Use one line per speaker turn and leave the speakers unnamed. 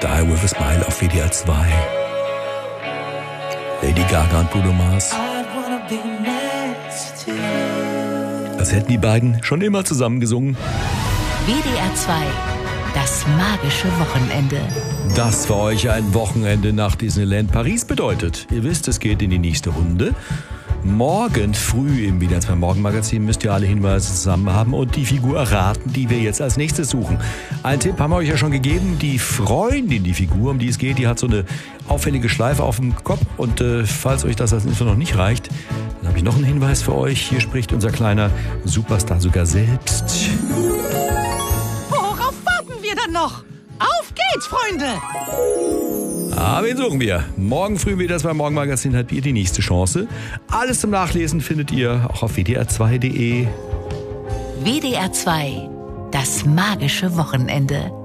Die With a Smile auf WDR 2. Lady Gaga und Bruno Mars. Als hätten die beiden schon immer zusammen gesungen.
WDR 2, das magische Wochenende.
Das für euch ein Wochenende nach Disneyland Paris bedeutet. Ihr wisst, es geht in die nächste Runde. Morgen früh im WDR 2 Morgenmagazin müsst ihr alle Hinweise zusammen haben und die Figur erraten, die wir jetzt als nächstes suchen. Einen Tipp haben wir euch ja schon gegeben. Die Freundin, die Figur, um die es geht, die hat so eine auffällige Schleife auf dem Kopf. Und falls euch das als Info noch nicht reicht, dann habe ich noch einen Hinweis für euch. Hier spricht unser kleiner Superstar sogar selbst.
Worauf warten wir dann noch? Auf geht's, Freunde!
Wen suchen wir? Morgen früh wieder das beim Morgenmagazin habt ihr die nächste Chance. Alles zum Nachlesen findet ihr auch auf wdr2.de.
WDR 2, das magische Wochenende.